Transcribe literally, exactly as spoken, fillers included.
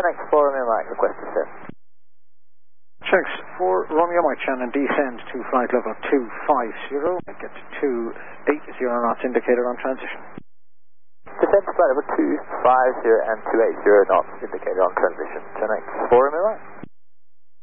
X four Romeo Mike, request to set. Checks for Romeo Mike, Shannon, descend to flight level two five zero, get to two eight zero knots indicated on transition. Descend to flight level two five zero and two eight zero knots indicated on transition. ten X four Romeo Mike.